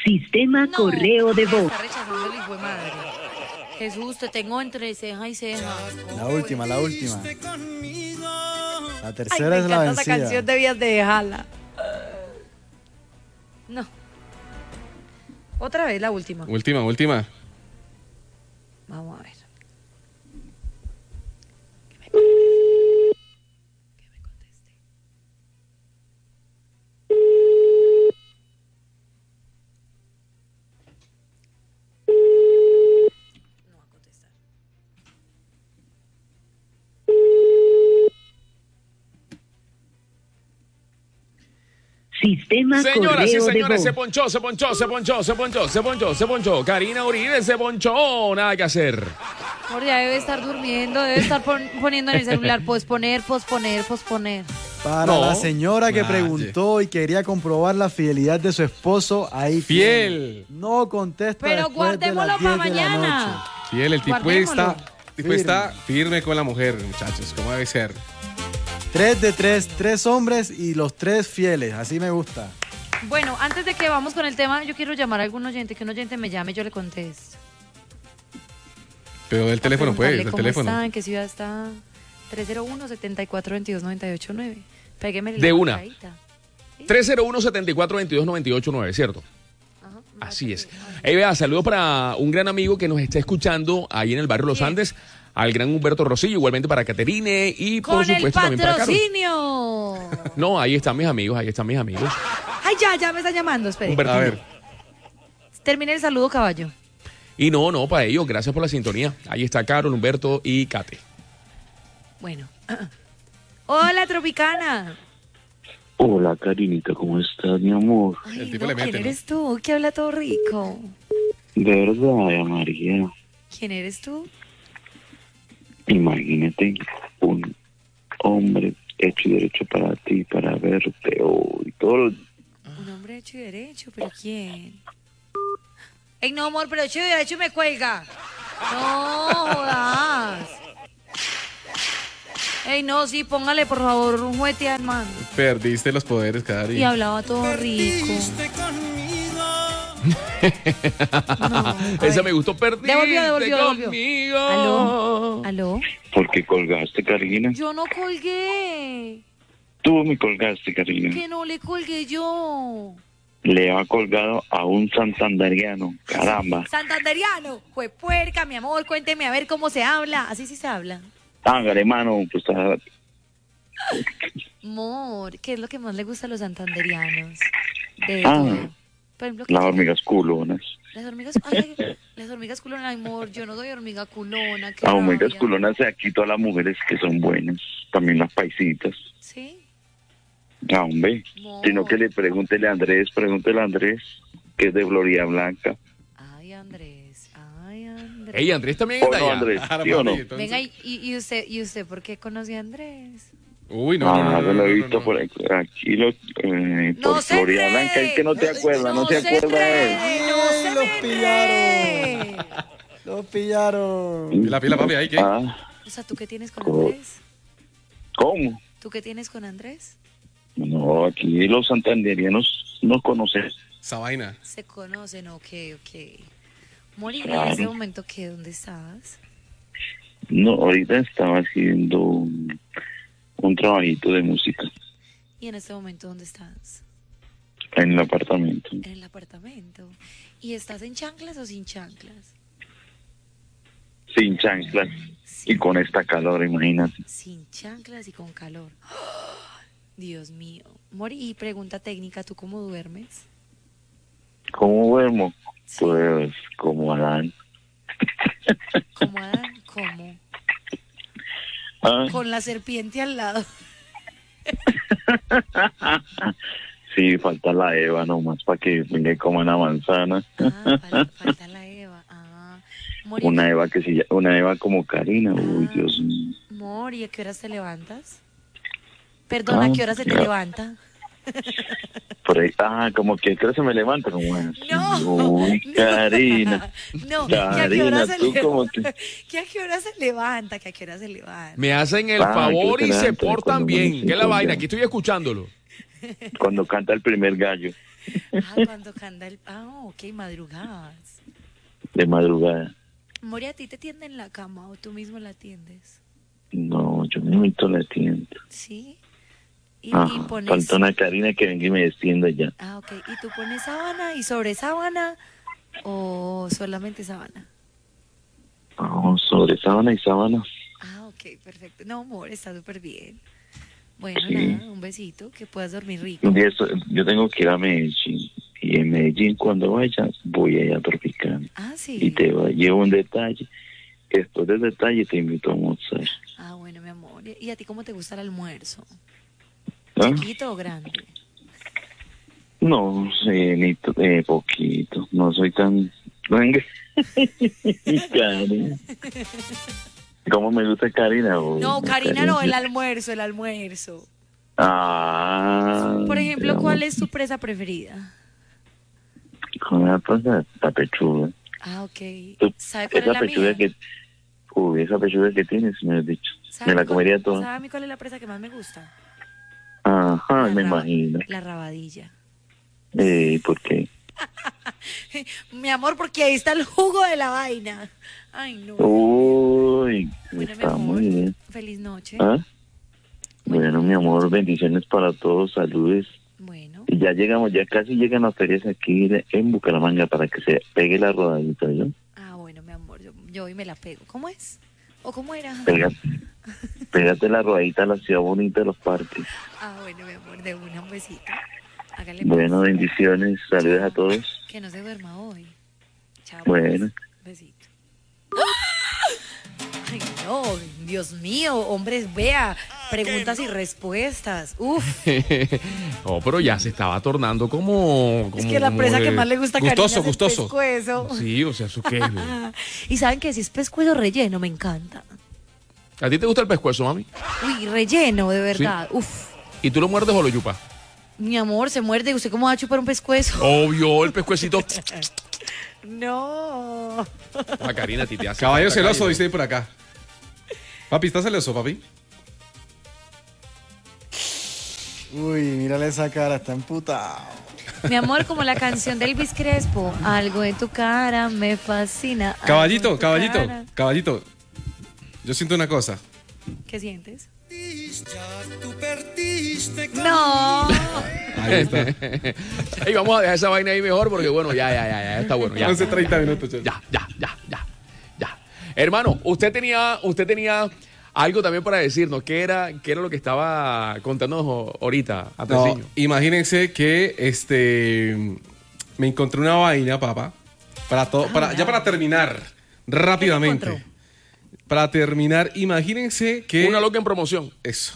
Sistema No, correo de me voz. está rechazando el hijo de madre. Jesús, te tengo entre ceja y ceja. La última. La Ay, tercera me es la encanta esa canción, vencida. debías de dejarla. No. Otra vez, la última. Última. Vamos a ver. No va a contestar. Sistema Señoras y correo de señores, se voz. ponchó. Karina Uribe se ponchó. Nada que hacer. Amor, ya debe estar durmiendo, debe estar poniendo en el celular posponer. Para No. la señora que Nadie. preguntó y quería comprobar la fidelidad de su esposo, ahí Fiel. tiene. No contesta Pero después de las guardémoslo 10 para de la mañana. noche. Fiel, el tipo Guardémoslo. está firme con la mujer, muchachos, como debe ser. 3 de 3, 3 hombres y los 3 fieles, así me gusta. Bueno, antes de que vamos con el tema, yo quiero llamar a algún oyente, que un oyente me llame y yo le contesto. Pero del teléfono, pues, Preguntarle del cómo teléfono. está, en qué ciudad está. 301-7422-989. Pégueme De una. 301. 301-7422-989, ¿cierto? Así es. Hey, vea, saludos para un gran amigo que nos está escuchando ahí en el barrio Los ¿Quién? Andes, al gran Humberto Rosillo, igualmente para Caterine y por ¡Con el supuesto también para Carlos. patrocinio! No, ahí están mis amigos. Ay, ya me está llamando, espere. Humbertillo. A ver. Termine el saludo, caballo. Y no, para ellos, gracias por la sintonía. Ahí está Carol, Humberto y Kate. Bueno. Hola, Tropicana. Hola, Karinita, ¿cómo estás, mi amor? Ay, El tipo no, le mete, ¿quién ¿no? eres tú? Que habla todo rico. De verdad, María, ¿Quién eres tú? imagínate un hombre hecho y derecho para ti, para verte hoy, todos los... Un hombre hecho y derecho, ¿pero quién? Ey, no, amor, pero hecho y derecho me cuelga. No jodas. Ey, no, sí, póngale, por favor, un juguete al man. Perdiste los poderes, Cari. Y hablaba todo rico. No, Esa ay. me gustó, perdiste Devolvió. conmigo. ¿Aló? ¿Por qué colgaste, Karina? Yo no colgué. Tú me colgaste, Karina. Que no le colgué yo. Le ha colgado a un santanderiano, caramba. Santanderiano. Fue puerca, mi amor, cuénteme a ver cómo se habla. Así sí se habla. Hágale, mano, pues Amor, ¿qué es lo que más le gusta a los santanderianos? De Ah. todo. Por ejemplo, ¿qué las quiere? hormigas culonas. Las hormigas, ay, las hormigas culonas, amor, yo no soy hormiga culona. qué Las hormigas rabia. culonas, aquí todas las mujeres que son buenas, también las paisitas. ¿Sí? Ah, hombre, Amor. sino que pregúntele a Andrés, que es de Florida Blanca. Ay, Andrés. Ey, Andrés también ¿O está no, allá. Andrés? Ah, ¿Sí o no? papi, entonces- Venga, y usted por qué conoce a Andrés? Uy, no, Ah, no, lo he no, visto no. por aquí, No por se Florida enrede. Blanca, es que no te acuerdas, no se acuerda de él. No se Los me pillaron. enrede. Lo pillaron. Pila, papi, ¿ahí qué? Ah, O sea, ¿tú qué tienes con ¿Cómo? Andrés? ¿cómo? ¿Tú qué tienes con Andrés? No, aquí los santanderianos nos conocen. Esa vaina. Se conocen, ok. Mori, en Claro. este momento, ¿qué? ¿Dónde estás? No, ahorita estaba haciendo un trabajito de música Y en este momento, ¿dónde estás? en el apartamento. En el apartamento. ¿Y estás en chanclas o sin chanclas? Sin chanclas y con esta calor, imagínate. Sin chanclas y con calor. Dios mío. Mori, y pregunta técnica, ¿tú cómo duermes? ¿Cómo duermo? Sí. Pues como Adán. ¿Cómo Adán? ¿Cómo? Ah, Con la serpiente al lado. sí, falta la Eva nomás para que venga y coma la manzana. Ah, falta la Eva. Ah. Mori, Una Eva como Karina. Uy, Ah. Dios mío. Mori, ¿a qué hora te levantas? Perdón, ¿a qué hora se te ya. levanta? Por ahí, como que creo que se me levanta como así. No. Uy, Karina. No, ¿que a qué hora Karina, se tú levanta? como que... ¿Que a qué hora se levanta? ¿Que a qué hora se levanta? Me hacen el Ah, favor que y se se levanta portan cuando bien. amanece ¿Qué es la con vaina? ya. Aquí estoy escuchándolo. Cuando canta el primer gallo. Cuando canta el... ok, madrugadas. De madrugada. Mori, ¿a ti te tienden la cama o tú mismo la tiendes? No, yo mismo la tiendo. ¿Sí? Y Ajá, pones... falta una Karina que venga y me descienda ya. Ok. ¿Y tú pones sábana y sobre sábana o solamente sábana? No, sobre sábana y sábana. Ok, perfecto. No, amor, está súper bien. Bueno, Sí. nada, un besito, que puedas dormir rico. Un día yo tengo que ir a Medellín. Y en Medellín, cuando vaya, voy allá a Tropicana. Sí. Y llevo un detalle. Que después del detalle te invito a almorzar. Bueno, mi amor. ¿Y a ti cómo te gusta el almuerzo? ¿Ah? ¿Chiquito o grande? No sé, ni poquito. No soy tan... Karina. ¿Cómo me gusta Karina? No, Karina no, el almuerzo. Por ejemplo, ¿cuál es tu presa preferida? Con la cosa, la pechuga. Ok. ¿Sabe cuál es Esa la pechuga mía? esa pechuga que tienes, me has dicho. ¿Sabe Me la comería ¿Sabe toda. a mí cuál es la presa que más me gusta? Ajá, me La imagino. La rabadilla. ¿Por qué? Mi amor, porque ahí está el jugo de la vaina. Ay, no. Uy, Bueno, mi está amor, muy bien. feliz noche. ¿Ah? Bueno, mi amor, bendiciones para todos, saludes. Bueno, Y ya llegamos, ya casi llegan las ferias aquí en Bucaramanga para que se pegue la rodadita, ¿yo? bueno, mi amor, yo hoy me la pego. ¿Cómo es? ¿O cómo era? Pégate la rodadita a la ciudad bonita de los parques. Bueno, mi amor, de un besito. Hágale Bueno, pues. bendiciones, saludos a todos. Que no se duerma hoy. Chao. Bueno. Besito. Ay, no, Dios mío, hombres, vea, preguntas y respuestas. Uf, Oh, pero ya se estaba tornando como es que la presa que más le gusta a Karina es el gustoso. pescuezo. Sí, o sea, ¿eso qué es? güey? Y saben que si es pescuezo relleno, me encanta. ¿A ti te gusta el pescuezo, mami? Uy, relleno, de verdad. Uf, ¿Y tú lo muerdes o lo yupas? mi amor, se muerde. ¿Usted cómo va a chupar un pescuezo? Obvio, el pescuecito. No. Karina, a ti te hace Caballo falta celoso, calle. dice ahí por acá. Papi, ¿estás celoso, papi? Uy, mírale esa cara, está emputado. Mi amor, como la canción de Elvis Crespo, algo en tu cara me fascina. algo en Caballito, tu caballito, cara. caballito. Yo siento una cosa. ¿Qué sientes? Tú perdiste. No. Ahí está. Ey, vamos a dejar esa vaina ahí mejor porque, bueno, ya está bueno. Ya. 11:30 minutos. Ya. Hermano, usted tenía algo también para decirnos. ¿Qué era lo que estaba contándonos ahorita, No, Atreziño? imagínense que me encontré una vaina, papá. Para terminar rápidamente. encontró? Para terminar, imagínense que Una loca en promoción. Eso.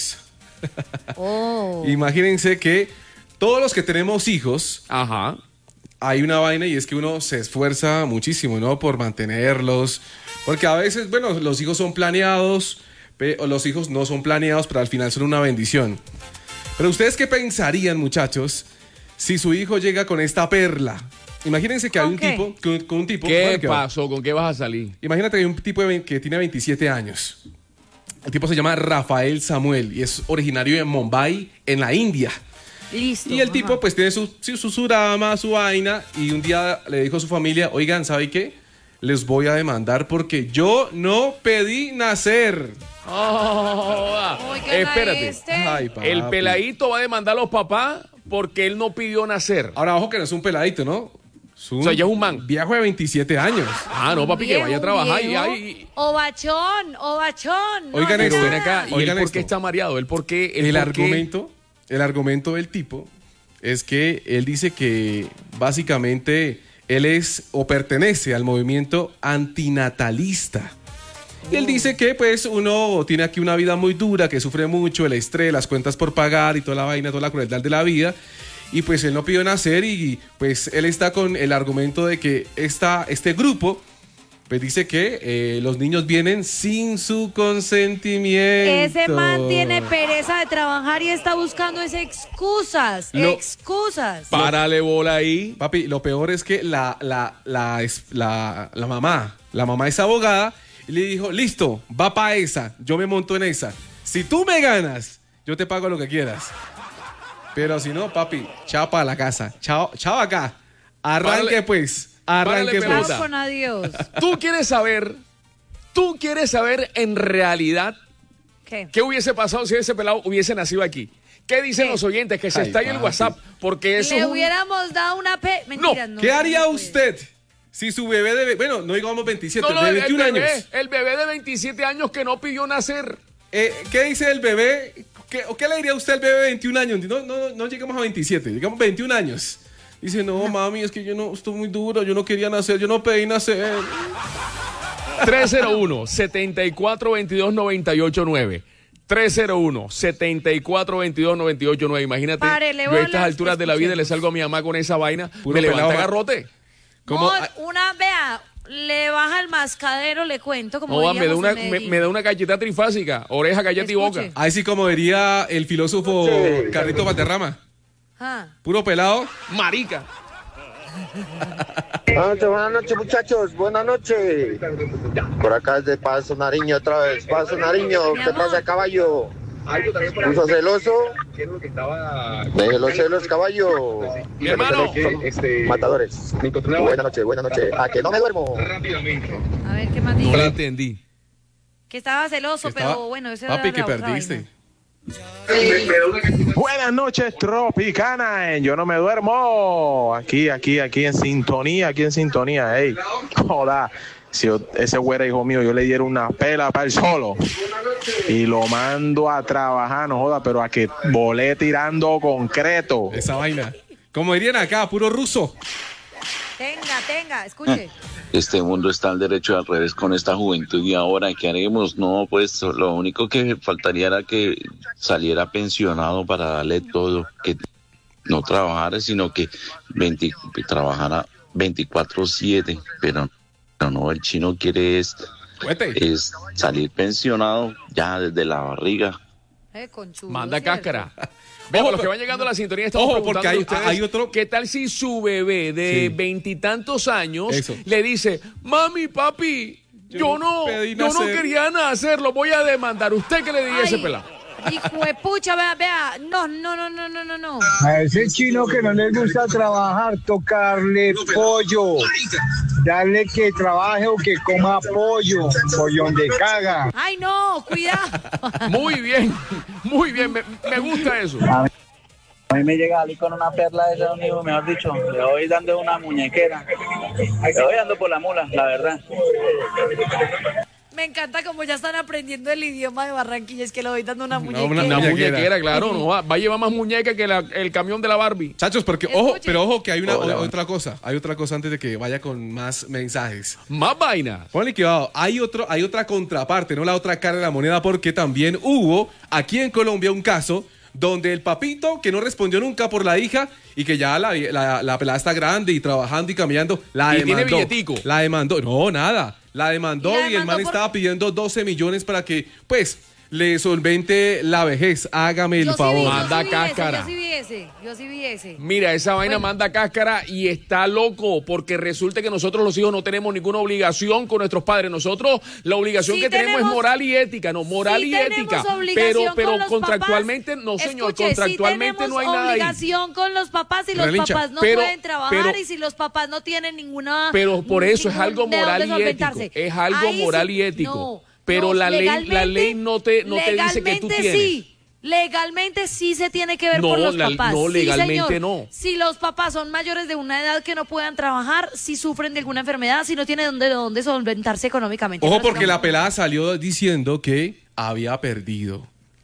Oh. Imagínense que todos los que tenemos hijos, Ajá. hay una vaina y es que uno se esfuerza muchísimo, ¿no? Por mantenerlos. Porque a veces, bueno, los hijos son planeados, o los hijos no son planeados, pero al final son una bendición. Pero ¿ustedes qué pensarían, muchachos, si su hijo llega con esta perla? Imagínense que hay ¿Con un qué? tipo, con un tipo... ¿Qué bueno, que- pasó? ¿Con qué vas a salir? Imagínate que hay un tipo que tiene 27 años. El tipo se llama Rafael Samuel y es originario de Mumbai, en la India. Listo. Y el tipo ajá. pues tiene su drama, su vaina, y un día le dijo a su familia, oigan, ¿sabe qué? Les voy a demandar porque yo no pedí nacer. Oigan a Espérate. este. Ay, papi. El peladito va a demandar a los papás porque él no pidió nacer. Ahora, ojo que no es un peladito, ¿no? O sea, ya es un man. Viejo de 27 años. No, papi, que Viejo, vaya a trabajar y viejo. ahí. Ovachón. No Oigan hace esto. Pero ven nada. acá, ¿y Oigan él por qué esto. está mareado? ¿Él por qué? El argumento del tipo es que él dice que básicamente él es o pertenece al movimiento antinatalista. Y él dice que pues uno tiene aquí una vida muy dura, que sufre mucho, el estrés, las cuentas por pagar y toda la vaina, toda la crueldad de la vida. Y pues él no pidió nacer y pues él está con el argumento de que este grupo pues dice que los niños vienen sin su consentimiento. Ese man tiene pereza de trabajar y está buscando excusas. Excusas. Párale bola ahí. Papi, lo peor es que la mamá es abogada y le dijo, listo, va pa' esa, yo me monto en esa. Si tú me ganas, yo te pago lo que quieras. Pero si no, papi, chao para la casa. Chao acá. Arranque Párale, pues. párale, Arranque pelota. pues. Chao con adiós. Tú quieres saber en realidad ¿Qué? qué hubiese pasado si ese pelado hubiese nacido aquí. ¿Qué dicen ¿Qué? los oyentes? Que se Ay, está ahí el papi. WhatsApp, porque eso Le es un- hubiéramos dado una Mentira, no. ¿Qué haría no puede. usted si su bebé de... Bueno, no digamos 27, No, de 21 años. El bebé de 27 años que no pidió nacer. ¿Qué dice el bebé? ¿Qué le diría usted al bebé de 21 años? No llegamos a 27, digamos 21 años. Dice, no, mami, es que yo no, estoy muy duro, yo no quería nacer, yo no pedí nacer. 301-7422-989. 301-7422-989. Imagínate, Párele yo a estas bolas, alturas de la vida le escuchemos. salgo a mi mamá con esa vaina, Puro me levanta pelado, garrote. ¿Cómo? Vea, le baja el mascadero, le cuento, como No, me da diríamos una, en Medellín. me da una galleta trifásica, oreja, galleta y Escuche. boca. Ahí sí como diría el filósofo Carlito Valderrama. Ah, Puro pelado. Marica. Buenas noches, muchachos. Buenas noches. Por acá es de Paso Nariño otra vez. Paso Nariño, Mi ¿qué amor. pasa, caballo? ¿Puso celoso? Deje los celos, caballo. Mi hermano. Matadores. Buenas noches. ¿A que no me duermo? a ver, ¿qué más dice? No la entendí. Que estaba celoso, Estaba- pero bueno, ese Papi, era que la otra perdiste. vaina. Buenas noches, Tropicana, en Yo No Me Duermo. Aquí en sintonía, Ey, joda, si ese güera hijo mío, yo le diera una pela para él solo y lo mando a trabajar, no joda, pero a que volé tirando concreto. Esa vaina. Como dirían acá, puro ruso. Tenga, escuche. Este mundo está al derecho y al revés con esta juventud y ahora, ¿qué haremos? No, pues lo único que faltaría era que saliera pensionado para darle todo, que no trabajara, sino que trabajara 24/7, pero no, el chino quiere es salir pensionado ya desde la barriga. Conchudo, Manda ¿cierto? cáscara. Veamos, los que van llegando a la sintonía estamos Ojo, porque preguntándole a ustedes, hay otro- ¿qué tal si su bebé de Sí. 20 años Eso. le dice, mami, papi, yo no pedí no nacer"? quería nacer, lo voy a demandar? ¿Usted qué le diría a ese Ay, pelado? hijo de pucha, vea. No. A ese chino que no le gusta trabajar, tocarle pollo, darle que trabaje o que coma pollo, pollón de caga. Ay, no, cuidado. Muy bien, me gusta eso. A mí me llega Ali con una perla de ese unido, mejor dicho, le voy dando una muñequera. Le voy dando por la mula, la verdad. Me encanta como ya están aprendiendo el idioma de Barranquilla, es que le voy dando una muñequera. Una muñequera, claro, no va a llevar más muñeca que el camión de la Barbie. Chachos, porque Escuche. ojo que hay Hola. otra cosa. Hay otra cosa antes de que vaya con más mensajes. Más vaina. Ponle cuidado, hay otra contraparte, no la otra cara de la moneda, porque también hubo aquí en Colombia un caso donde el papito que no respondió nunca por la hija y que ya la pelada está grande y trabajando y caminando, la Y demandó. tiene billetico. La demandó, no, nada. La demandó ¿Y la y el man demandó por- estaba pidiendo 12 millones para que, pues, le solvente la vejez. Hágame el Yo sí favor. vi, Manda yo sí vi ese, cáscara. Yo sí vi ese. Mira, esa vaina Bueno. manda cáscara y está loco porque resulta que nosotros los hijos no tenemos ninguna obligación con nuestros padres. Nosotros la obligación Sí que tenemos es tenemos- moral y ética, no, moral Sí y tenemos ética. obligación Pero con los contractualmente, papás. no señor, Escuche, contractualmente sí no hay nada ahí. obligación con los papás y los Relincha. papás no Pero- pueden trabajar pero- y si los papás no tienen ninguna... Pero por eso es ningún algo de moral dónde y ético. solventarse. Es algo Ahí moral sí- y ético. no, Pero no, la ley no te dice que tú tienes. Sí. Legalmente sí se tiene que ver No, por los la- papás. no, Sí, legalmente señor. no. Si los papás son mayores de una edad que no puedan trabajar, si sufren de alguna enfermedad, si no tienen de dónde solventarse económicamente. Ojo, Pero porque no- la pelada salió diciendo que había perdido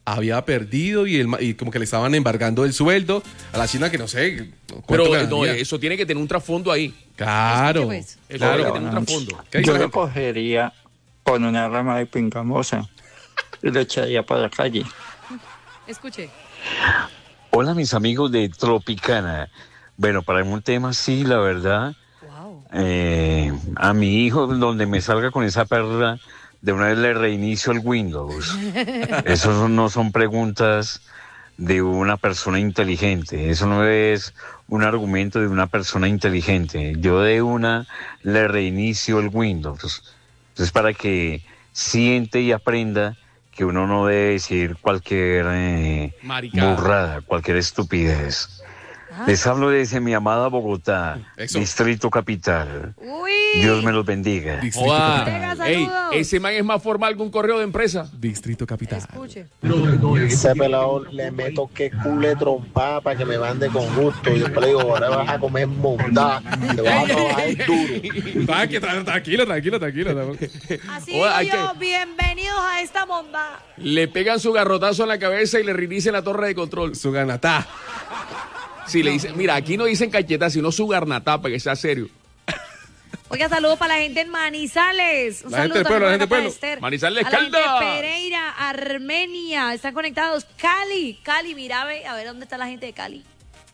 y como que le estaban embargando el sueldo a la China, que no sé cuánto Pero ganaría. eso tiene que tener un trasfondo ahí. Claro, Escuche, pues. Eso claro. tiene que tener un trasfondo. ¿Qué dice Yo la lo gente? cogería con una rama de pingamosa y lo echaría para la calle. Escuche. Hola, mis amigos de Tropicana. Bueno, para un tema sí, la verdad. Wow. A mi hijo, donde me salga con esa perla, de una vez le reinicio el Windows. Eso no son preguntas de una persona inteligente. Eso no es un argumento de una persona inteligente. Yo de una le reinicio el Windows. Entonces, para que siente y aprenda que uno no debe decir cualquier Maricada. burrada, cualquier estupidez. Les hablo desde mi amada Bogotá, Eso. Distrito Capital. Uy. Dios me los bendiga. Joda. Venga, Ey, saludos. ese man es más formal que un correo de empresa. Distrito Capital. Escuche. Ese pelado le meto que cule trompada para que me mande con gusto. Y después le digo, ahora vas a comer mondá. Te vas a trabajar duro. Tranquilo. Así Joda, digo hay yo, bienvenidos a esta monda. Le pegan su garrotazo en la cabeza y le reinician la torre de control. Su ganatá. Si le dicen, mira, aquí no dicen cacheta, sino su garnatá, para que sea serio. Oiga, saludos para la gente en Manizales. Un La gente saludo del pueblo, también la gente del para pueblo. Esther. Manizales, a la gente Caldas. de Pereira, Armenia. Están conectados. Cali, mira, ve, a ver dónde está la gente de Cali.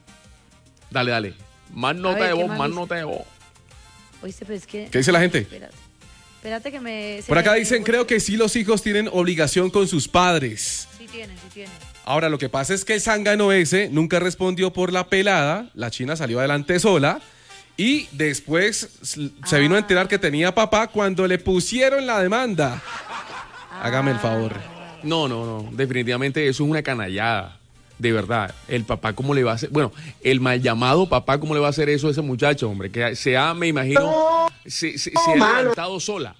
Dale. Más nota ver, de ¿qué voz, más más dice? nota de voz. Oíste, pero es que... ¿Qué dice la gente? Espérate que me... Por acá dicen, creo que sí los hijos tienen obligación con sus padres. Sí tienen. Ahora, lo que pasa es que el zángano ese nunca respondió por la pelada, la china salió adelante sola y después se vino a enterar que tenía papá cuando le pusieron la demanda. Hágame el favor. No, definitivamente eso es una canallada. De verdad, el papá, ¿cómo le va a hacer? Bueno, el mal llamado papá, ¿cómo le va a hacer eso a ese muchacho, hombre? Que se ha, me imagino, se ha levantado sola.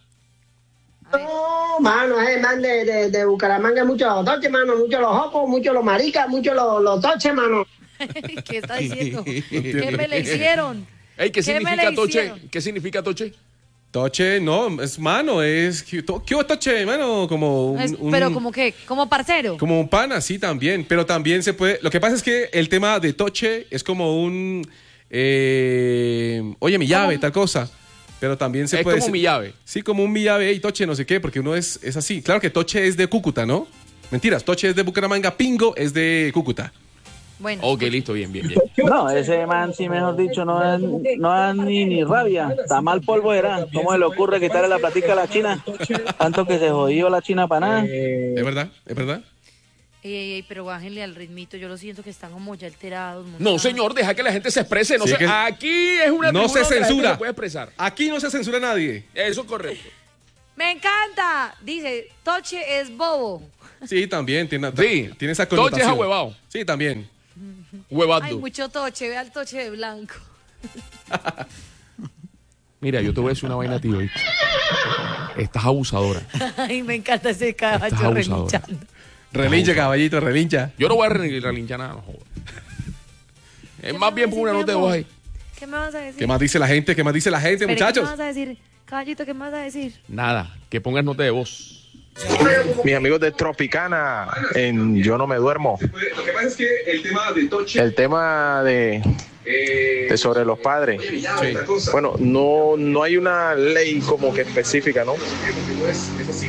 No, mano, es man de Bucaramanga, muchos los toches, mano, muchos los jocos, muchos los maricas, muchos los toches, mano. ¿Qué está diciendo? ¿Qué me le hicieron? Ey, ¿qué ¿Qué me significa le toche? hicieron? ¿Qué significa toche? Toche, no, es mano, es... ¿Qué toche, mano? Como Pero como qué, como parcero. Como un pan, así también, pero también se puede... Lo que pasa es que el tema de toche es como un... oye, mi llave, tal cosa. Pero también se Es puede... como mi llave. Sí, como un mi llave y toche, no sé qué, porque uno es así. Claro que toche es de Cúcuta, ¿no? Mentiras, toche es de Bucaramanga, pingo es de Cúcuta. Bueno. Ok, listo, bien. No, ese man, sí, mejor dicho, no da ni rabia. Está mal polvo era. ¿Cómo se le ocurre quitarle la platica a la China? Tanto que se jodió la China para nada. Es verdad. Ey, pero bájenle al ritmito. Yo lo siento que están como ya alterados. No, señor, deja que la gente se exprese. No Sí, sé, aquí es una no se tribuna donde la gente censura. se puede expresar. Aquí no se censura a nadie. Eso es correcto. Me encanta. Dice, Toche es bobo. Sí, también tiene esa Toche connotación. es ahuevado. Sí, también. Huevado. Hay mucho Toche. Ve al Toche de blanco. Mira, yo te voy a decir una vaina a ti hoy. Estás abusadora. Ay, me encanta ese Estás caballo abusadora. relinchando. Relincha, caballito, relincha. Yo no voy a relinchar nada, no joda. Es más bien por una nota de voz ahí. ¿Qué me vas a decir? ¿Qué más dice la gente? ¿Qué más dice la gente, Espere, muchachos? ¿qué me vas a decir? Caballito, ¿qué me vas a decir? Nada, que pongas nota de voz. Mis amigos de Tropicana, en Yo No Me Duermo. Lo que pasa es que el tema de toche... El tema de sobre los padres. Bueno, no hay una ley como que específica, ¿no?